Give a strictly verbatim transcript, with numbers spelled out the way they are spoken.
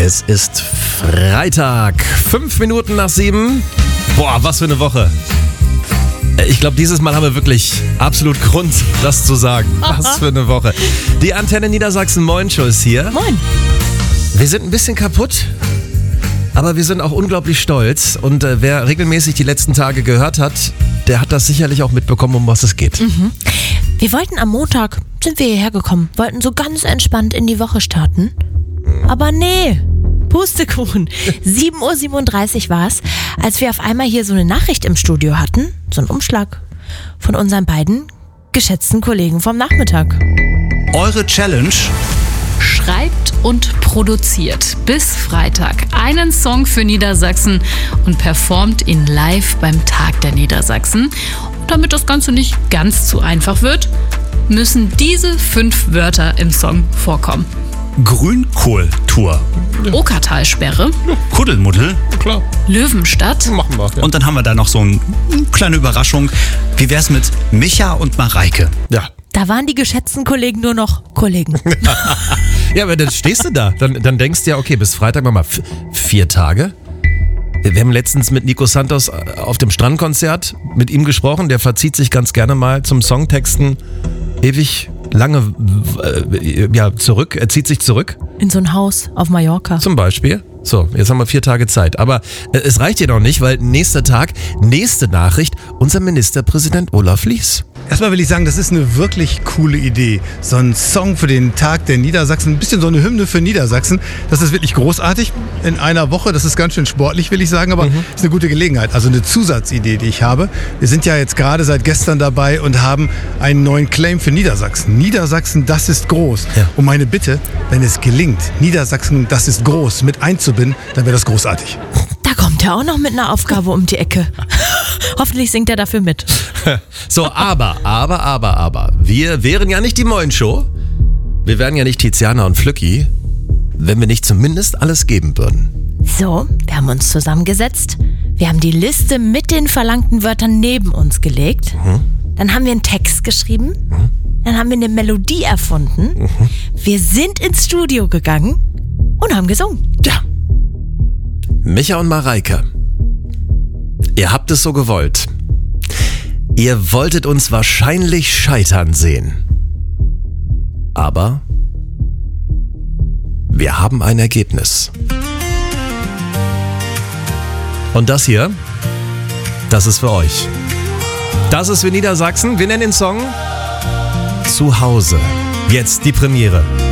Es ist Freitag, fünf Minuten nach sieben. Boah, was für eine Woche. Ich glaube, dieses Mal haben wir wirklich absolut Grund, das zu sagen. Was für eine Woche. Die Antenne Niedersachsen Moin Show ist hier. Moin. Wir sind ein bisschen kaputt, aber wir sind auch unglaublich stolz. Und äh, wer regelmäßig die letzten Tage gehört hat, der hat das sicherlich auch mitbekommen, um was es geht. Mhm. Wir wollten am Montag, sind wir hierher gekommen, wollten so ganz entspannt in die Woche starten. Aber nee, Pustekuchen. sieben Uhr siebenunddreißig war es, als wir auf einmal hier so eine Nachricht im Studio hatten, so einen Umschlag von unseren beiden geschätzten Kollegen vom Nachmittag. Eure Challenge: Schreibt und produziert bis Freitag einen Song für Niedersachsen und performt ihn live beim Tag der Niedersachsen. Und damit das Ganze nicht ganz zu einfach wird, müssen diese fünf Wörter im Song vorkommen. Grünkohltour, Okertalsperre, Kuddelmuddel, Klar, Löwenstadt, machen wir. Ja. und dann haben wir da noch so eine kleine Überraschung. Wie wär's mit Micha und Mareike? Ja. Da waren die geschätzten Kollegen nur noch Kollegen. Ja, aber dann stehst du da. Dann, dann denkst du ja, okay, bis Freitag machen wir f- vier Tage. Wir haben letztens mit Nico Santos auf dem Strandkonzert mit ihm gesprochen. Der verzieht sich ganz gerne mal zum Songtexten ewig lange äh, ja, zurück. Er zieht sich zurück, In so ein Haus auf Mallorca. zum Beispiel. So, jetzt haben wir vier Tage Zeit. Aber äh, es reicht hier noch nicht, weil nächster Tag, nächste Nachricht, unser Ministerpräsident Olaf Lies. Erstmal will ich sagen, das ist eine wirklich coole Idee. So ein Song für den Tag der Niedersachsen, ein bisschen so eine Hymne für Niedersachsen. Das ist wirklich großartig in einer Woche. Das ist ganz schön sportlich, will ich sagen, aber mhm. ist eine gute Gelegenheit. Also eine Zusatzidee, die ich habe. Wir sind ja jetzt gerade seit gestern dabei und haben einen neuen Claim für Niedersachsen. Niedersachsen, das ist groß. Ja. Und meine Bitte, wenn es gelingt, Niedersachsen, das ist groß, mit einzubinden, dann wäre das großartig. Da kommt er auch noch mit einer Aufgabe um die Ecke. Hoffentlich singt er dafür mit. So, aber, aber, aber, aber. Wir wären ja nicht die Moin Show. Wir wären ja nicht Tiziana und Flücki, wenn wir nicht zumindest alles geben würden. So, wir haben uns zusammengesetzt. Wir haben die Liste mit den verlangten Wörtern neben uns gelegt. Mhm. Dann haben wir einen Text geschrieben. Mhm. Dann haben wir eine Melodie erfunden. Mhm. Wir sind ins Studio gegangen und haben gesungen. Ja. Micha und Mareike, ihr habt es so gewollt. Ihr wolltet uns wahrscheinlich scheitern sehen. Aber wir haben ein Ergebnis. Und das hier, das ist für euch. Das ist für Niedersachsen. Wir nennen den Song Zuhause. Jetzt die Premiere.